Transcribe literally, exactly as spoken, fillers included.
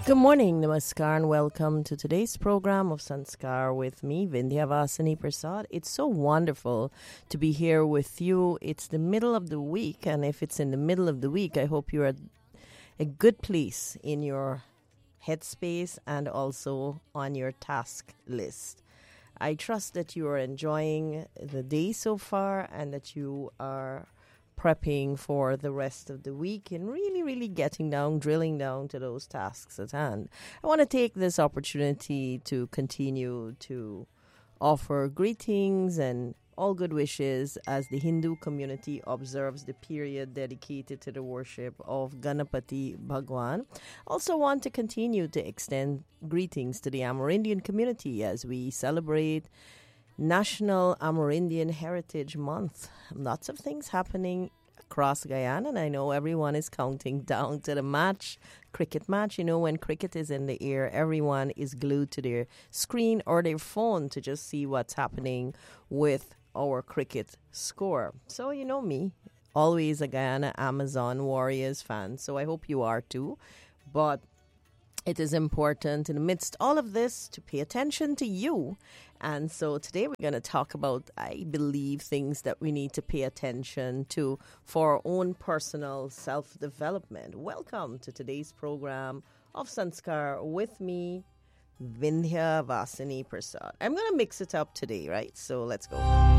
Good morning, namaskar, and welcome to today's program of Sanskar with me, Vindhya Vasani Prasad. It's so wonderful to be here with you. It's the middle of the week, and if it's in the middle of the week, I hope you're at a good place in your headspace and also on your task list. I trust that you are enjoying the day so far and that you are prepping for the rest of the week and really, really getting down, drilling down to those tasks at hand. I want to take this opportunity to continue to offer greetings and all good wishes as the Hindu community observes the period dedicated to the worship of Ganapati Bhagwan. Also want to continue to extend greetings to the Amerindian community as we celebrate National Amerindian Heritage Month. Lots of things happening across Guyana, and I know everyone is counting down to the match, cricket match. You know, when cricket is in the air, everyone is glued to their screen or their phone to just see what's happening with our cricket score. So, you know me, always a Guyana Amazon Warriors fan, so I hope you are too. But it is important in the midst of all of this to pay attention to you. And so today we're going to talk about, I believe, things that we need to pay attention to for our own personal self-development. Welcome to today's program of Sanskar with me, Vindhya Vasani Prasad. I'm going to mix it up today, right? So let's go.